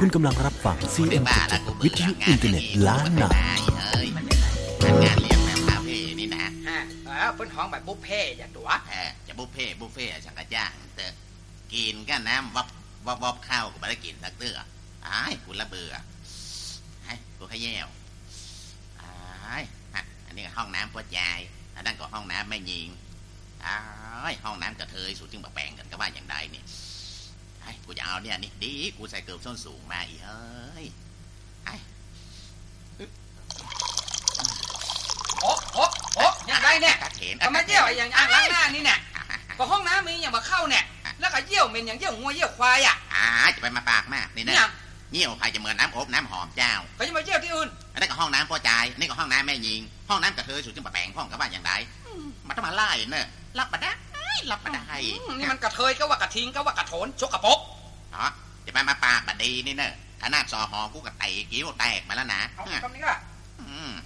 คุณกำลังรับฟัง CM7 วิทยุอินเทอร์เน็ตล้านนางานเลี้ยงแบบคาเฟ่นี่นะเพิ่นห้องแบบบุฟเฟ่อย่างตัวจะบุฟเฟ่ฉันก็จ้างเตอกินก็น้ำวับข้าวก็ไม่ได้กินสักเตื้อกูละเบื่อกูขย่วอันนี้ก็ห้องน้ำพ่อใจอันนั้นก็ห้องน้ำแม่ยิงห้องน้ำกระเทยสูตรจึงแบบแบ่งกันก็ว่าอย่างใดนี่กูจะเอาเนี่ยนี่ดีกูใส่เกือบส้นสูงมาอีเฮ้ยโอ้ยังไงเนี่ยทำไมเยี่ยวอย่างอ่างล้างหน้านี่เนี่ยก็ห้องน้ำมีอย่างมาเข้าเนี่ยแล้วก็เยี่ยวเหม็นอย่างเยี่ยวงัวเยี่ยวควายจะไปมาปากมากนี่นะเยี่ยวใครจะเหมือนน้ำอบน้ำหอมเจ้าเขาจะมาเยี่ยวที่อื่นอันนี้ก็ห้องน้ำพ่อใจนี่ก็ห้องน้ำแม่ยิงห้องน้ำกระเทยสูตรจึงแบบแบ่งห้องก็ว่าอย่างใดมันต้องมาไล่เนอะรับมาได้นี่มันกระเทยก็ว่ากระทิงก็ว่ากระโถนชกกระปกจะไปมาปากบัดดีนี่เนอะขนาดซอหอกูกับไตกิ้วแตกมาแล้วนะคำนี้ก็